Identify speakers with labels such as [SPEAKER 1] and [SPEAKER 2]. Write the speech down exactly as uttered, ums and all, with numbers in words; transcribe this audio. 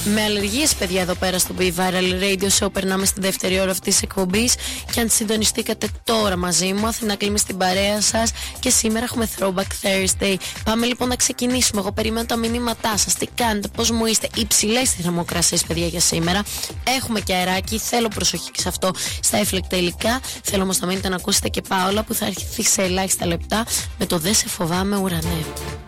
[SPEAKER 1] Με αλλεργίες, παιδιά, εδώ πέρα στο Be Viral Radio Show περνάμε στη δεύτερη ώρα αυτής της εκπομπής. Και αν συντονιστήκατε τώρα μαζί μου, Αθηνά Κλίμη στην παρέα σας. Και σήμερα έχουμε Throwback Thursday. Πάμε λοιπόν να ξεκινήσουμε. Εγώ περιμένω τα μηνύματά σας. Τι κάνετε, πώς μου είστε. Υψηλές θερμοκρασίες, παιδιά, για σήμερα. Έχουμε και αεράκι. Θέλω προσοχή σε αυτό στα έφλεκτα υλικά. Θέλω όμως να μείνετε να ακούσετε και Πάολα που θα έρθει σε ελάχιστα λεπτά με το «Δεν σε φοβάμαι, ουρανέ».